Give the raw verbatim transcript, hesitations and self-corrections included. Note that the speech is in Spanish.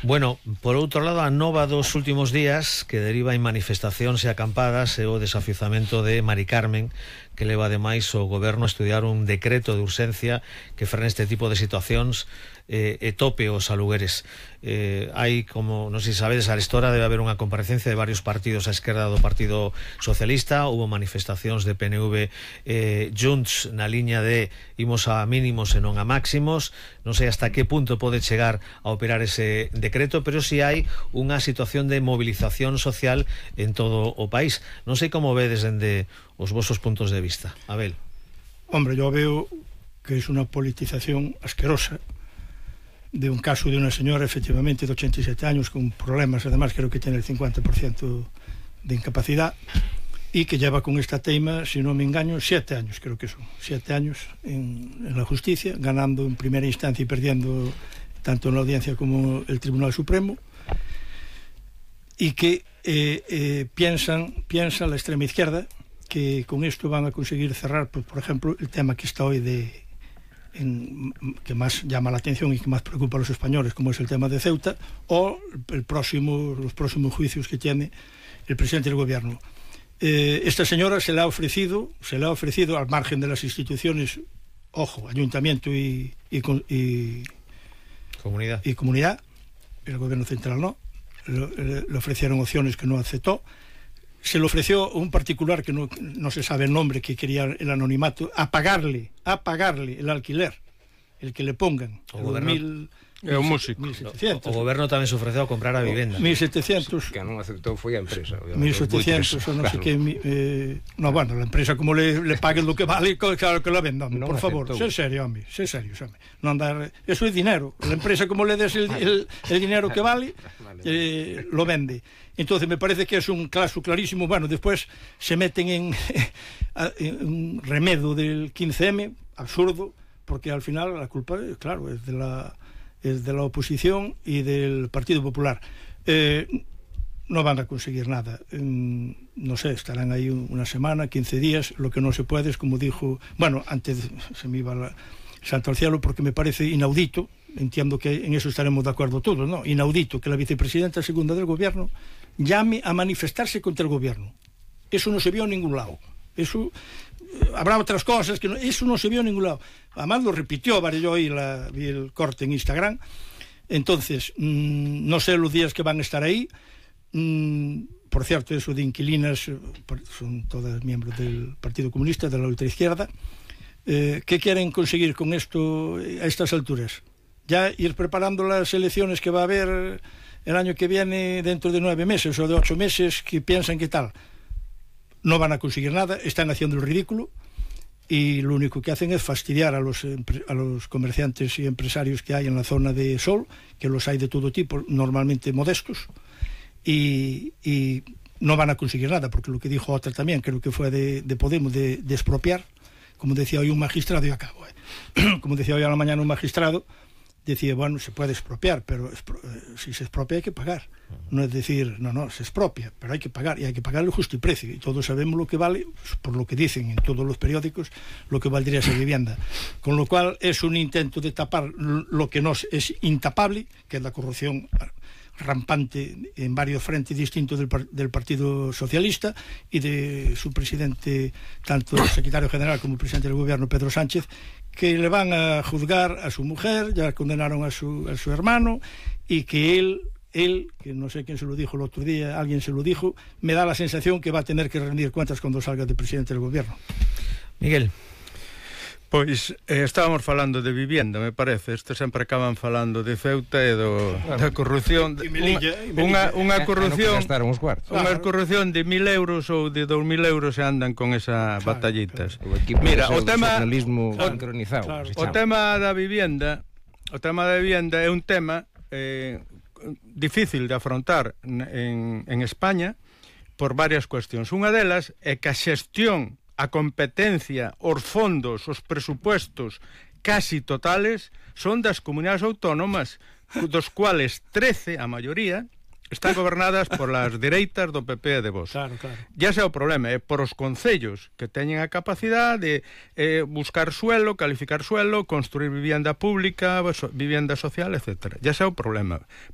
Bueno, por outro lado, a nova dos últimos días que deriva en manifestacións e acampadas é o desafiuzamento de Mari Carmen, que leva ademais o goberno a estudiar un decreto de urxencia que frene este tipo de situacións eh, e tope os alugueres. Eh, hai, como non sei se sabedes, a estora debe haber unha comparecencia de varios partidos á esquerda do Partido Socialista. Hubo manifestacións de P N V eh, Junts na liña de imos a mínimos e non a máximos. Non sei hasta que punto pode chegar a operar ese decreto, pero si hai unha situación de movilización social en todo o país. Non sei como vedes dende os vosos puntos de vista. Abel. Hombre, yo veo que es una politización asquerosa de un caso de una señora, efectivamente, de ochenta y siete años, con problemas, además creo que tiene el cincuenta por ciento de incapacidad, y que lleva con esta teima, si no me engaño, siete años, creo que son, siete años en, en la justicia, ganando en primera instancia y perdiendo tanto en la audiencia como el Tribunal Supremo, y que eh, eh, piensan, piensa la extrema izquierda que con esto van a conseguir cerrar, pues, por ejemplo, el tema que está hoy de En, que más llama la atención y que más preocupa a los españoles, como es el tema de Ceuta, o el próximo, los próximos juicios que tiene el presidente del gobierno. Eh, esta señora se le ha ofrecido, se le ha ofrecido al margen de las instituciones, ojo, ayuntamiento y, y, y, comunidad. y comunidad, el gobierno central no, le, le ofrecieron opciones que no aceptó. Se le ofreció un particular que no, no se sabe el nombre, que quería el anonimato, a pagarle, a pagarle el alquiler, el que le pongan. O goberno, mil, é un músico. mil setecientos. O goberno tamén se ofreceu a comprar a vivenda. mil setecientos. Que non aceptou foi a empresa. mil setecientos, o non sei que... Eh, no, bueno, la empresa como le, le pague lo que vale, claro que la venda, no por favor. Sé serio, home, sé serio, home. Non andar... Eso é dinero. La empresa como le des el, el, el dinero que vale, eh, lo vende. Entonces me parece que es un caso clarísimo. Bueno, después se meten en, en un remedio del quince eme, absurdo, porque al final la culpa, claro, es de la, es de la oposición y del Partido Popular. Eh, no van a conseguir nada. Eh, no sé, estarán ahí una semana, quince días. Lo que no se puede es, como dijo, bueno, antes se me iba la, santo al cielo, porque me parece inaudito. Entiendo que en eso estaremos de acuerdo todos, ¿no? Inaudito que la vicepresidenta segunda del gobierno llame a manifestarse contra el gobierno. Eso no se vio en ningún lado. Eso, eh, habrá otras cosas que no, eso no se vio en ningún lado. Además lo repitió, vale, yo hoy la, vi el corte en Instagram. Entonces, mmm, no sé los días que van a estar ahí. Mmm, por cierto, eso de inquilinas, son todas miembros del Partido Comunista, de la ultraizquierda. Eh, ¿Qué quieren conseguir con esto a estas alturas? Ya ir preparando las elecciones que va a haber el año que viene, dentro de nueve meses o de ocho meses, que piensan que tal. No van a conseguir nada, están haciendo el ridículo, y lo único que hacen es fastidiar a los, a los comerciantes y empresarios que hay en la zona de Sol, que los hay de todo tipo, normalmente modestos, y, y no van a conseguir nada, porque lo que dijo otra también, creo que fue de, de Podemos, de, de expropiar, como decía hoy un magistrado, y acabo, eh. como decía hoy a la mañana un magistrado, decía, bueno, se puede expropiar, pero expro eh, si se expropia hay que pagar. No es decir, no, no, se expropia, pero hay que pagar, y hay que pagar el justo y precio, y todos sabemos lo que vale, por lo que dicen en todos los periódicos, lo que valdría esa vivienda. Con lo cual es un intento de tapar lo que no es intapable, que es la corrupción rampante en varios frentes distintos del, del Partido Socialista y de su presidente, tanto el secretario general como el presidente del gobierno, Pedro Sánchez, que le van a juzgar a su mujer, ya condenaron a su, a su hermano, y que él, él, que no sé quién se lo dijo el otro día, alguien se lo dijo, me da la sensación que va a tener que rendir cuentas cuando salga de presidente del gobierno. Miguel. Pois eh, estábamos falando de vivienda, me parece. Estes sempre acaban falando de Ceuta e do, da corrupción. E Melilla, e Melilla. Unha, unha corrupción, uns cuartos. unha corrupción de mil euros ou de dous mil euros e andan con esas claro, batallitas. Claro. O Mira, o tema, o, sincronizado, claro, o tema da vivienda, o tema da vivienda é un tema eh, difícil de afrontar en, en España por varias cuestións. Unha delas é que a xestión, a competencia, os fondos, os presupuestos casi totales son das comunidades autónomas, dos cuales trece, a maioría, están gobernadas por las dereitas do P P e de Vox. Claro, claro. Ya sea o problema é por os concellos que teñen a capacidade de eh, buscar suelo, calificar suelo, construir vivienda pública, vivienda social, etcétera. Ya sea o problema.